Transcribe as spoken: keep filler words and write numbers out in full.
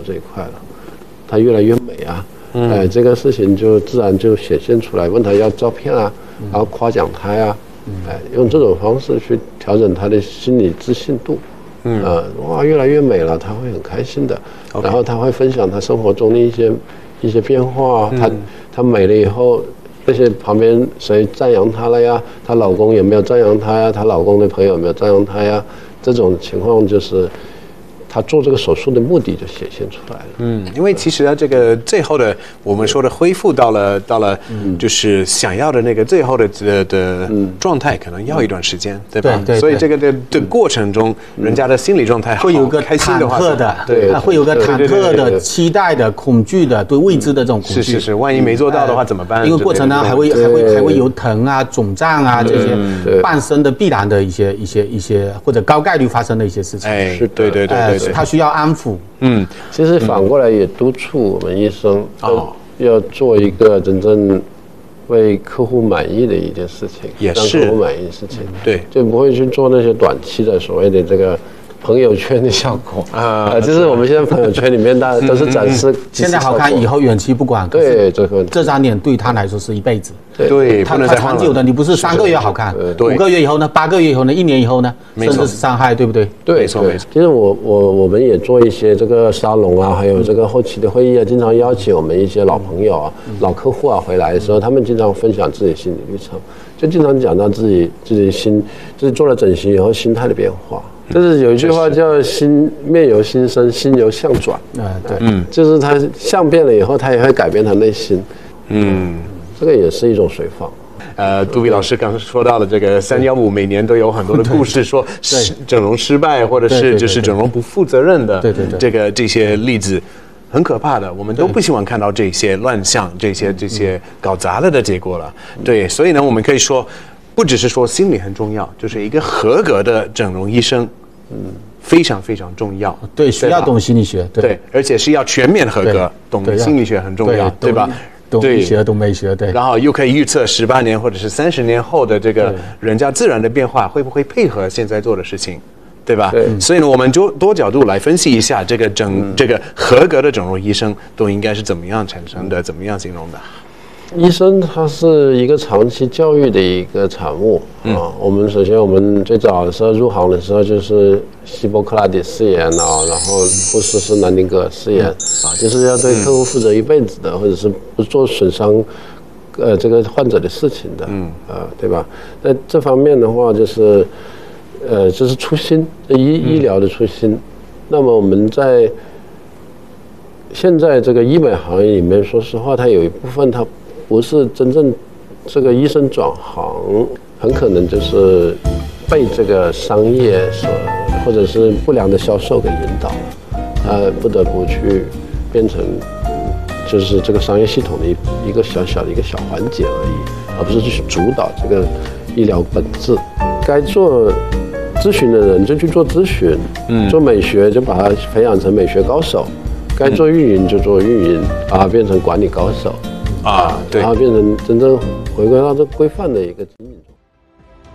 这一块了，她越来越美啊，嗯、哎，这个事情就自然就显现出来。问她要照片啊，然后夸奖她呀、啊，嗯、哎，用这种方式去调整她的心理自信度。嗯，呃，哇，越来越美了，她会很开心的。Okay. 然后她会分享她生活中的一些一些变化，她她美了以后。那些旁边谁赞扬她了呀？她老公有没有赞扬她呀？她老公的朋友有没有赞扬她呀？这种情况就是她做这个手术的目的就显现出来了。 嗯，因为其实啊，这个最后的我们说的恢复到了到了，就是想要的那个最后的的的状态，可能要一段时间，对吧？对。所以这个的的过程中，人家的心理状态会有个开心的话， 对，会有个忐忑的、期待的、恐惧的、对未知的这种恐惧。 是是是，万一没做到的话怎么办？ 因为过程呢还会还会还会有疼啊、肿胀啊这些伴生的必然的一些一些一些或者高概率发生的一些事情。 哎，是，对对对对， 他需要安抚。 嗯，其实反过来也督促我们医生要要做一个真正为客户满意的一件事情， 也是让客户满意的事情。 对， 就不会去做那些短期的所谓的这个朋友圈的效果啊，呃，就是我们现在朋友圈里面大家都是展示现在好看，以后远期不管。 对，这个这张脸对他来说是一辈子。 对， 他他长久的，你不是三个月好看，五个月以后呢，八个月以后呢，一年以后呢，甚至是伤害，对不对？ 对， 没错没错。 其实我我我们也做一些这个沙龙啊，还有这个后期的会议啊，经常邀请我们一些老朋友啊、老客户啊回来的时候，他们经常分享自己心理历程，就经常讲到自己自己心，自己做了整形以后心态的变化。就是有一句话叫“心面由心生，心由相转”。啊，对，嗯，就是他相变了以后，他也会改变他内心。嗯。这个也是一种随放。 呃，杜比老师刚刚说到了这个三幺五，每年都有很多的故事，说整容失败，或者是就是整容不负责任的， 对对对， 这个这些例子很可怕的，我们都不希望看到这些乱象、这些这些搞砸了的结果了。对，所以呢，我们可以说，不只是说心理很重要，就是一个合格的整容医生，嗯，非常非常重要。 对，需要懂心理学， 对，而且是要全面合格，懂心理学很重要，对吧？ 懂医学，懂美学，对， 然后又可以预测十八年或者是三十年后的这个人家自然的变化会不会配合现在做的事情，对吧？对，所以呢，我们就多角度来分析一下这个整、嗯、这个合格的整容医生都应该是怎么样产生的，怎么样形容的。 医生他是一个长期教育的一个产物啊、嗯。我们首先我们最早的时候入行的时候就是希波克拉底誓言啊，然后护士是南丁格尔誓言啊，就是要对客户负责一辈子的，或者是不做损伤呃这个患者的事情的，嗯啊，对吧？在这方面的话，就是呃这是初心，医医疗的初心。那么我们在现在这个医美行业里面，说实话，它有一部分它不是真正这个医生转行，很可能就是被这个商业所或者是不良的销售给引导了，他不得不去变成就是这个商业系统的一一个小小的一个小环节而已，而不是去主导这个医疗本质。该做咨询的人就去做咨询，嗯，做美学就把它培养成美学高手，该做运营就做运营，把它变成管理高手。啊，对，然后变成真正回归到这规范的一个经营中。